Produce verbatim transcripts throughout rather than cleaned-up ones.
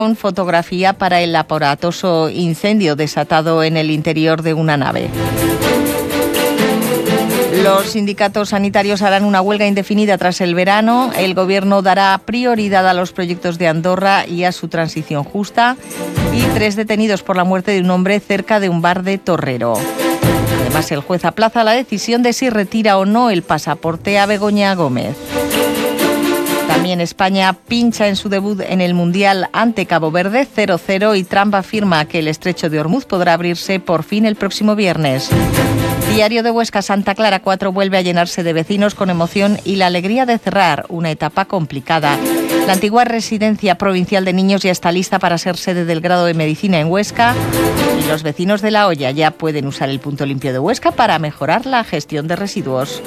Fotografía para el aparatoso incendio desatado en el interior de una nave. Los sindicatos sanitarios harán una huelga indefinida tras el verano. El Gobierno dará prioridad a los proyectos de Andorra y a su transición justa. Y tres detenidos por la muerte de un hombre cerca de un bar de Torrero. Además, el juez aplaza la decisión de si retira o no el pasaporte a Begoña Gómez. También España pincha en su debut en el Mundial ante Cabo Verde cero cero y Trump afirma que el estrecho de Hormuz podrá abrirse por fin el próximo viernes. Diario de Huesca, Santa Clara cuatro vuelve a llenarse de vecinos con emoción y la alegría de cerrar una etapa complicada. La antigua residencia provincial de niños ya está lista para ser sede del grado de medicina en Huesca y los vecinos de La Hoya ya pueden usar el punto limpio de Huesca para mejorar la gestión de residuos.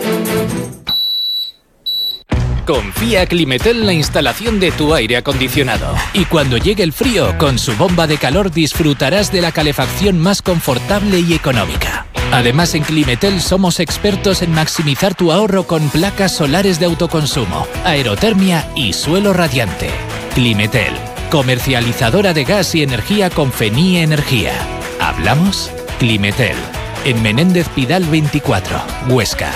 Confía Climetel en la instalación de tu aire acondicionado. Y cuando llegue el frío, con su bomba de calor disfrutarás de la calefacción más confortable y económica. Además, en Climetel somos expertos en maximizar tu ahorro con placas solares de autoconsumo, aerotermia y suelo radiante. Climetel, comercializadora de gas y energía con Fenie Energía. ¿Hablamos? Climetel, en Menéndez Pidal veinticuatro, Huesca.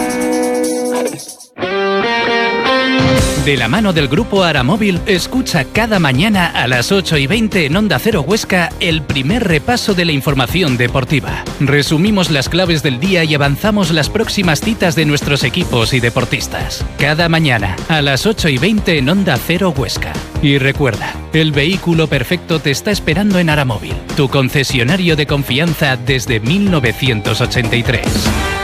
De la mano del grupo Aramóvil, escucha cada mañana a las ocho y veinte en Onda Cero Huesca el primer repaso de la información deportiva. Resumimos las claves del día y avanzamos las próximas citas de nuestros equipos y deportistas. Cada mañana a las ocho y veinte en Onda Cero Huesca. Y recuerda, el vehículo perfecto te está esperando en Aramóvil, tu concesionario de confianza desde mil novecientos ochenta y tres.